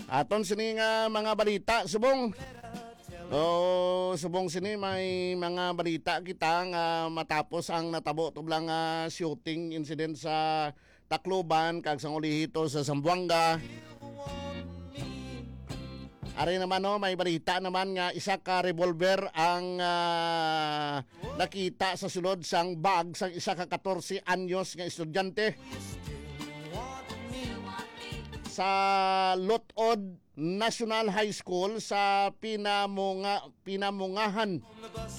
Aton sini nga mga balita subong. Subong sini may mga balita kita nga matapos ang natabo tublang shooting incident sa Tacloban kag sa Olihito sa Zamboanga. Ari naman may balita naman nga isa ka revolver ang nakita sa sulod sang bag sang isa ka 14 anyos nga estudyante sa Lotod National High School sa Pinamungahan